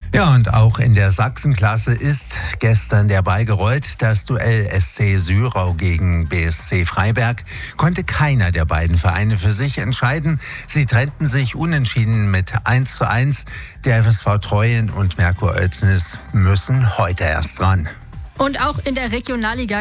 Ja, und auch in der Sachsenklasse ist gestern der Ball gerollt. Das Duell SC Syrau gegen BSC Freiberg konnte keiner der beiden Vereine für sich entscheiden. Sie trennten sich unentschieden mit 1:1. Der FSV Treuen und Merkur Oelsnitz müssen heute erst dran. Und auch in der Regionalliga